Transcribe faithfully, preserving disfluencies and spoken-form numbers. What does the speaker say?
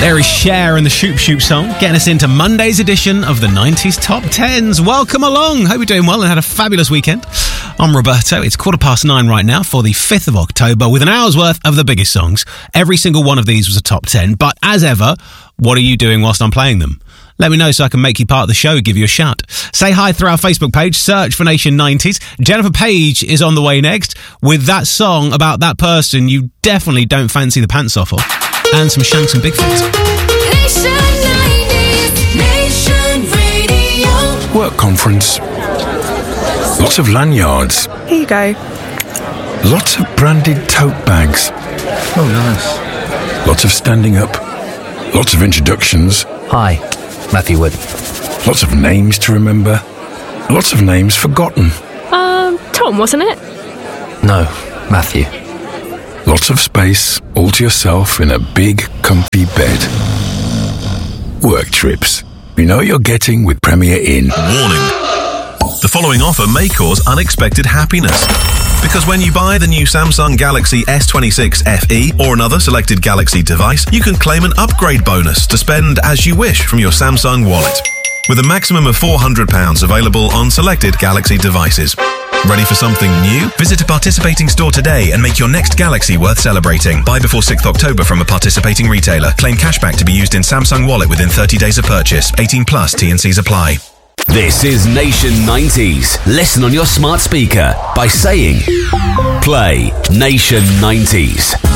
There is Cher and the Shoop Shoop song, getting us into Monday's edition of the nineties Top Tens. Welcome along. Hope you're doing well and had a fabulous weekend. I'm Roberto. It's quarter past nine right now for the fifth of October with an hour's worth of the biggest songs. Every single one of these was a top ten. But as ever, what are you doing whilst I'm playing them? Let me know so I can make you part of the show, give you a shout. Say hi through our Facebook page, search for Nation nineties. Jennifer Page is on the way next with that song about that person you definitely don't fancy the pants off of. And some Shanks and Bigfoot. Nation nineties, Nation Radio. Work conference. Lots of lanyards. Here you go. Lots of branded tote bags. Oh, nice. Lots of standing up. Lots of introductions. Hi, Matthew Wood. Lots of names to remember. Lots of names forgotten. Um, Tom, wasn't it? No, Matthew. Lots of space, all to yourself in a big, comfy bed. Work trips. You know what you're getting with Premier Inn. Warning. The following offer may cause unexpected happiness. Because when you buy the new Samsung Galaxy S twenty-six F E or another selected Galaxy device, you can claim an upgrade bonus to spend as you wish from your Samsung wallet. With a maximum of four hundred pounds available on selected Galaxy devices. Ready for something new? Visit a participating store today and make your next Galaxy worth celebrating. Buy before sixth of October from a participating retailer. Claim cashback to be used in Samsung Wallet within thirty days of purchase. eighteen plus, T and Cs apply. This is Nation nineties. Listen on your smart speaker by saying, play Nation nineties.